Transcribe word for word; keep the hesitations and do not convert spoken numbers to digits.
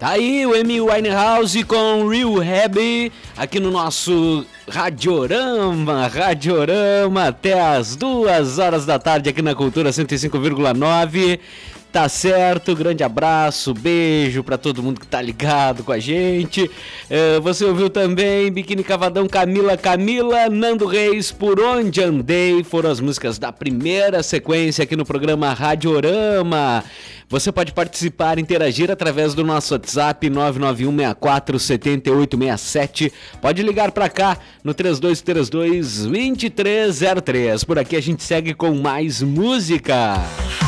Tá aí o Amy Winehouse com Real Happy aqui no nosso Radiorama, Radiorama até as duas horas da tarde aqui na Cultura cento e cinco vírgula nove. Tá certo, grande abraço, beijo pra todo mundo que tá ligado com a gente. Uh, você ouviu também Biquíni Cavadão, Camila, Camila, Nando Reis, Por Onde Andei, foram as músicas da primeira sequência aqui no programa Radiorama. Você pode participar, interagir através do nosso WhatsApp nove nove um seis quatro sete oito seis sete. Pode ligar pra cá no três dois três dois, dois três zero três. Por aqui a gente segue com mais música.